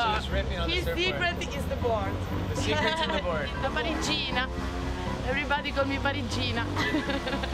No, his secret is the board. The secret's in the board. La Parigina. Everybody call me Parigina.